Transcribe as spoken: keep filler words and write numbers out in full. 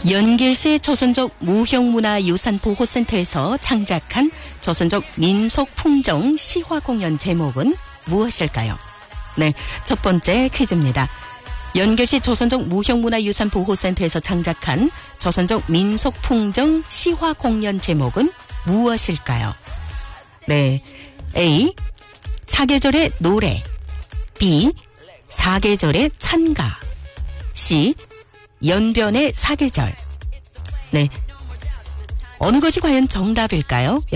연길시 조선족 무형문화유산보호센터에서 창작한 조선족 민속풍정 시화공연 제목은 무엇일까요? 네, 첫 번째 퀴즈입니다. 연길시 조선족 무형문화유산보호센터에서 창작한 조선족 민속풍정 시화공연 제목은 무엇일까요? 네, A. 사계절의 노래, B. 사계절의 찬가, C. 연변의 사계절. 네, 어느 것이 과연 정답일까요?